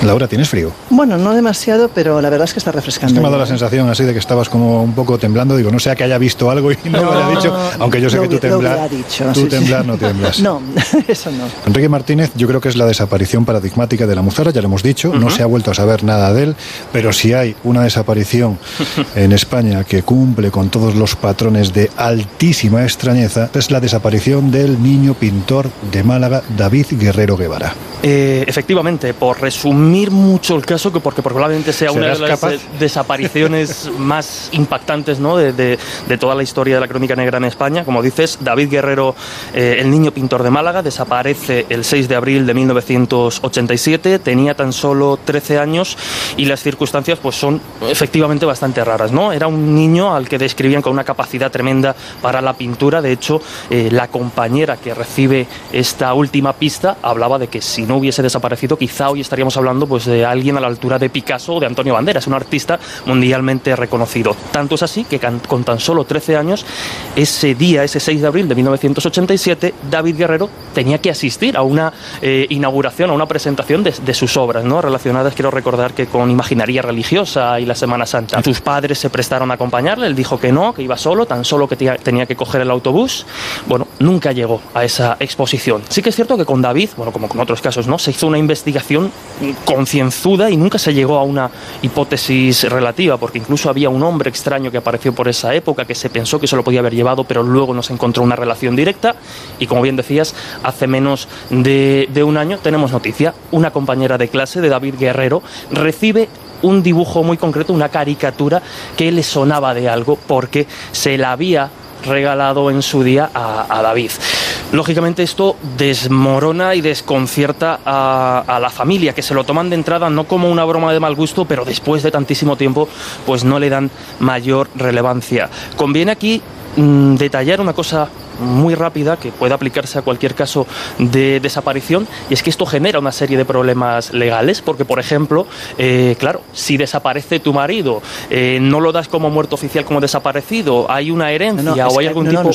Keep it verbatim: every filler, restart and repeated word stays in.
Laura, ¿tienes frío? Bueno, no demasiado, pero la verdad es que está refrescando. Es que me ha dado la sensación así de que estabas como un poco temblando. Digo, no sea que haya visto algo y no, no lo haya dicho, aunque yo sé lo, que tú temblar, dicho, tú sí, temblar sí. no tiemblas. No, eso no. Enrique Martínez, yo creo que es la desaparición paradigmática de la Muzara, ya lo hemos dicho, uh-huh. no se ha vuelto a saber nada de él, pero si hay una desaparición en España que cumple con todos los patrones de altísima extrañeza, es la desaparición del niño pintor de Málaga, David Guerrero Guevara. Eh, efectivamente, por resumir mucho el caso, que porque probablemente sea una de las capaz? desapariciones más impactantes, ¿no?, de, de, de toda la historia de la crónica negra en España. Como dices, David Guerrero, eh, el niño pintor de Málaga, desaparece el seis de abril de mil novecientos ochenta y siete, tenía tan solo trece años y las circunstancias pues son efectivamente bastante raras, ¿no? Era un niño al que describían con una capacidad tremenda para la pintura. De hecho, eh, la compañera que recibe esta última pista hablaba de que si no hubiese desaparecido, quizá hoy estaríamos hablando pues de alguien a la altura de Picasso o de Antonio Banderas, un artista mundialmente reconocido. Tanto es así que con tan solo trece años, ese día, ese seis de abril de mil novecientos ochenta y siete, David Guerrero tenía que asistir a una eh, inauguración, a una presentación de, de sus obras, ¿no?, relacionadas, quiero recordar, que con imaginería religiosa y la Semana Santa. Sus padres se prestaron a acompañarle, él dijo que no, que iba solo, tan solo que tía, tenía que coger el autobús. Bueno, nunca llegó a esa exposición. Sí que es cierto que con David, bueno, como con otros casos, ¿no?, se hizo una investigación concienzuda y nunca se llegó a una hipótesis relativa, porque incluso había un hombre extraño que apareció por esa época que se pensó que se lo podía haber llevado, pero luego no se encontró una relación directa. Y como bien decías, hace menos de, de un año tenemos noticia. Una compañera de clase de David Guerrero recibe un dibujo muy concreto, una caricatura que le sonaba de algo porque se la había regalado en su día a, a David. Lógicamente esto desmorona y desconcierta a, a la familia, que se lo toman de entrada no como una broma de mal gusto, pero después de tantísimo tiempo pues no le dan mayor relevancia. Conviene aquí mmm, detallar una cosa muy rápida que puede aplicarse a cualquier caso de desaparición, y es que esto genera una serie de problemas legales, porque por ejemplo, eh, claro, si desaparece tu marido, eh, no lo das como muerto oficial, como desaparecido, hay una herencia no, no, o hay algún no, tipo... No,